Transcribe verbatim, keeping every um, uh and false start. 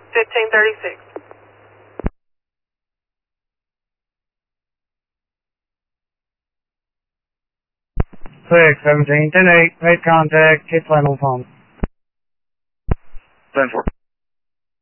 fifteen thirty-six. six seventeen ten eight, made contact, hit final pump. ten four.